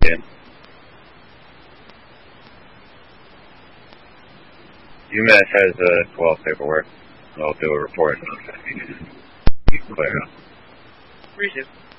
Yeah. UMass has 12 paperwork. I'll do a report. Clear. Appreciate it.